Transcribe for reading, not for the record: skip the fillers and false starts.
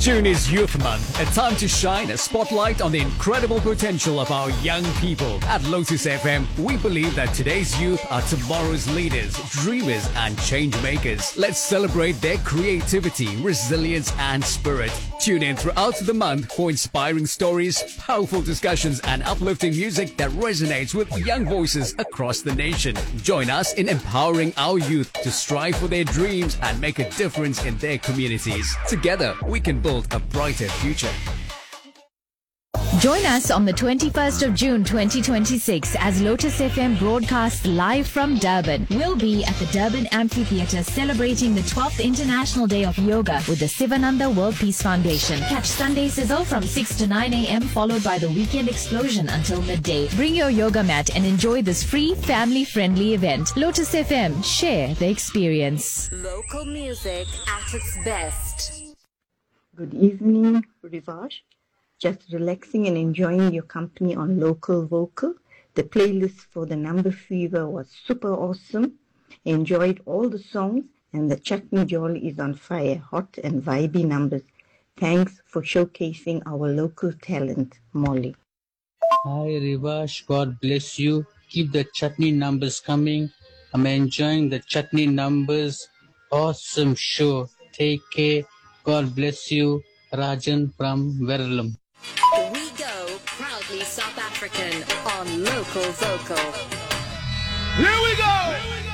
June is Youth Month, a time to shine a spotlight on the incredible potential of our young people. At Lotus FM, we believe that today's youth are tomorrow's leaders, dreamers, and change makers. Let's celebrate their creativity, resilience, and spirit. Tune in throughout the month for inspiring stories, powerful discussions, and uplifting music that resonates with young voices across the nation. Join us in empowering our youth to strive for their dreams and make a difference in their communities. Together, we can build a brighter future. Join us on the 21st of June 2026 as Lotus FM broadcasts live from Durban. We'll be at the Durban Amphitheatre celebrating the 12th International Day of Yoga with the Sivananda World Peace Foundation. Catch Sunday Sizzle from 6 to 9 a.m. followed by the Weekend Explosion until midday. Bring your yoga mat and enjoy this free family-friendly event. Lotus FM, share the experience. Local music at its best. Good evening, Rivaj. Just relaxing and enjoying your company on Local Vocal. The playlist for the Number Fever was super awesome. Enjoyed all the songs, and the Chutney Jolly is on fire, hot and vibey numbers. Thanks for showcasing our local talent, Molly. Hi Rivash, God bless you. Keep the chutney numbers coming. I'm enjoying the chutney numbers. Awesome show. Take care. God bless you. Rajan from Verulam. We go proudly South African on Local Vocal. Here we go!